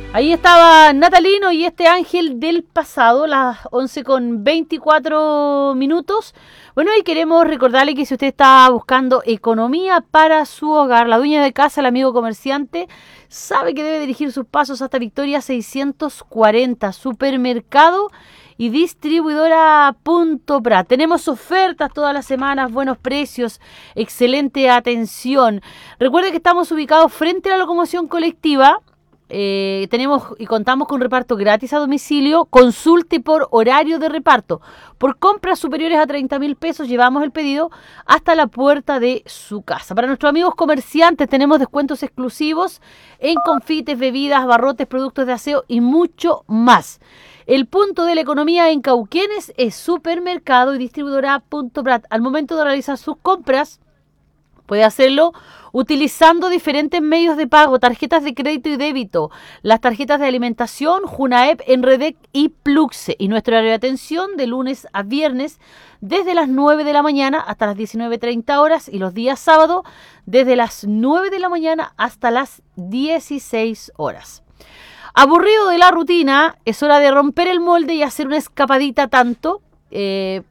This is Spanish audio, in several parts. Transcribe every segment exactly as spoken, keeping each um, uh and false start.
Ahí estaba Natalino y este ángel del pasado, las once con veinticuatro minutos. Bueno, y queremos recordarle que si usted está buscando economía para su hogar, la dueña de casa, el amigo comerciante, sabe que debe dirigir sus pasos hasta Victoria seiscientos cuarenta, supermercado y distribuidora Punto Prat. Tenemos ofertas todas las semanas, buenos precios, excelente atención. Recuerde que estamos ubicados frente a la locomoción colectiva. Eh, tenemos y contamos con reparto gratis a domicilio. Consulte por horario de reparto. Por compras superiores a treinta mil pesos llevamos el pedido hasta la puerta de su casa. Para nuestros amigos comerciantes tenemos descuentos exclusivos en confites, bebidas, abarrotes, productos de aseo y mucho más. El punto de la economía en Cauquenes es supermercado y distribuidora Punto Prat. Al momento de realizar sus compras puede hacerlo utilizando diferentes medios de pago, tarjetas de crédito y débito, las tarjetas de alimentación, Junaep, Enredec y Pluxe. Y nuestro horario de atención de lunes a viernes desde las nueve de la mañana hasta las diecinueve treinta horas y los días sábado desde las nueve de la mañana hasta las dieciséis horas. Aburrido de la rutina, es hora de romper el molde y hacer una escapadita tanto. Eh,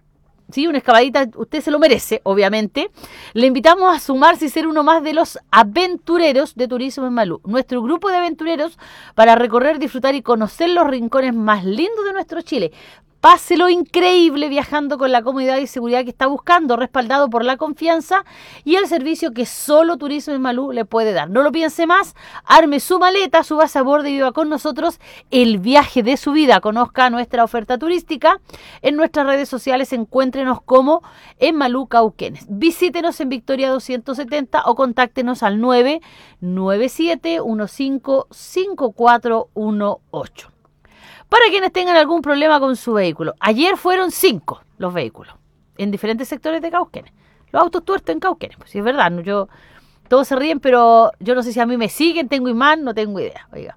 Sí, una escapadita, usted se lo merece, obviamente. Le invitamos a sumarse y ser uno más de los aventureros de Turismo en Malú. Nuestro grupo de aventureros para recorrer, disfrutar y conocer los rincones más lindos de nuestro Chile. Páselo increíble viajando con la comodidad y seguridad que está buscando, respaldado por la confianza y el servicio que solo Turismo en Malú le puede dar. No lo piense más, arme su maleta, súbase a bordo y viva con nosotros el viaje de su vida. Conozca nuestra oferta turística. En nuestras redes sociales encuéntrenos como en Malú Cauquenes. Visítenos en Victoria doscientos setenta o contáctenos al nueve nueve siete uno cinco cinco cuatro uno ocho. Para quienes tengan algún problema con su vehículo. Ayer fueron cinco los vehículos en diferentes sectores de Cauquenes. Los autos tuertos en Cauquenes, pues sí es verdad, ¿no? Yo, todos se ríen, pero yo no sé si a mí me siguen, tengo imán, no tengo idea. Oiga.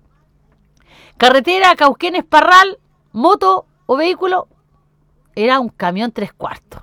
Carretera, Cauquenes, Parral, moto o vehículo, era un camión tres cuartos.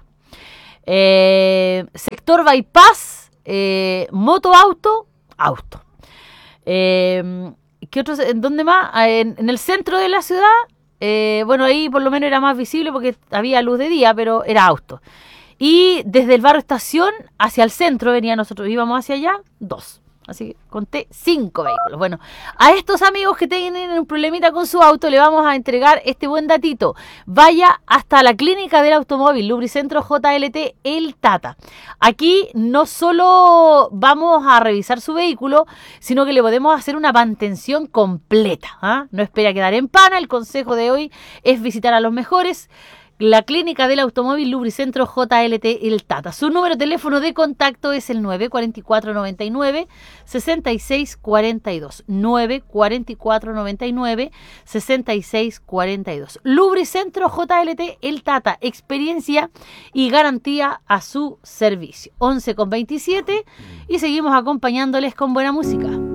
Eh, sector bypass, eh, moto, auto, auto. Eh... ¿Qué otros? ¿En dónde más? En, en el centro de la ciudad, eh, bueno, ahí por lo menos era más visible porque había luz de día, pero era auto. Y desde el barrio Estación hacia el centro, venía nosotros, íbamos hacia allá, dos. Así que conté cinco vehículos. Bueno, a estos amigos que tienen un problemita con su auto, le vamos a entregar este buen datito. Vaya hasta la clínica del automóvil, Lubricentro J L T El Tata. Aquí no solo vamos a revisar su vehículo, sino que le podemos hacer una mantención completa. ¿Ah? No espera quedar en pana. El consejo de hoy es visitar a los mejores. La clínica del automóvil Lubricentro J L T El Tata. Su número de teléfono de contacto es el nueve cuatro cuatro noventa y nueve sesenta y seis cuarenta y dos. nueve cuatro cuatro noventa y nueve sesenta y seis cuarenta y dos. Lubricentro J L T El Tata. Experiencia y garantía a su servicio. once con veintisiete y seguimos acompañándoles con buena música.